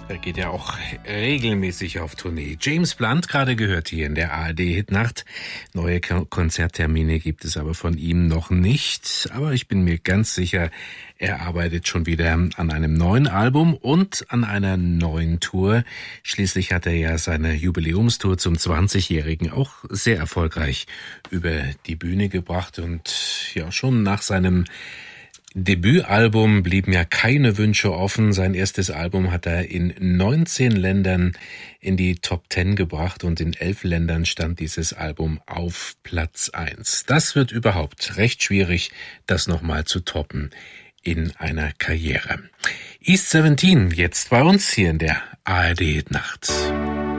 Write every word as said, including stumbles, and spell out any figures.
Er geht ja auch regelmäßig auf Tournee. James Blunt, gerade gehört hier in der A R D-Hitnacht. Neue Konzerttermine gibt es aber von ihm noch nicht. Aber ich bin mir ganz sicher, er arbeitet schon wieder an einem neuen Album und an einer neuen Tour. Schließlich hat er ja seine Jubiläumstour zum zwanzigjährigen auch sehr erfolgreich über die Bühne gebracht. Und ja, schon nach seinem Debütalbum blieben ja keine Wünsche offen. Sein erstes Album hat er in neunzehn Ländern in die Top Ten gebracht und in elf Ländern stand dieses Album auf Platz eins. Das wird überhaupt recht schwierig, das nochmal zu toppen in einer Karriere. East siebzehn jetzt bei uns hier in der A R D-Nacht.